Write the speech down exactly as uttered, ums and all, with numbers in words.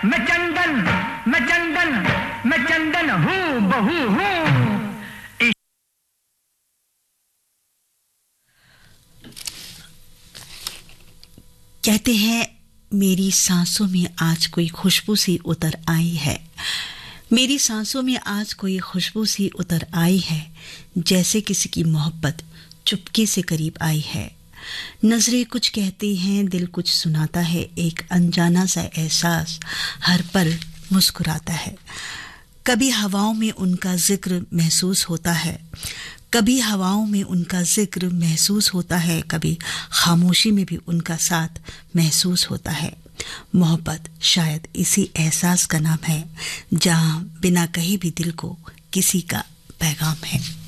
मैं चंदन मैं चंदन मैं चंदन हूँ बहू हूँ। कहते हैं मेरी सांसों में आज कोई खुशबू सी उतर आई है, मेरी सांसों में आज कोई खुशबू सी उतर आई है, जैसे किसी की मोहब्बत चुपके से करीब आई है। नजरें कुछ कहती हैं, दिल कुछ सुनाता है, एक अनजाना सा एहसास हर पल मुस्कुराता है। कभी हवाओं में उनका जिक्र महसूस होता है, कभी हवाओं में उनका जिक्र महसूस होता है, कभी खामोशी में भी उनका साथ महसूस होता है। मोहब्बत शायद इसी एहसास का नाम है, जहां बिना कहे भी दिल को किसी का पैगाम है।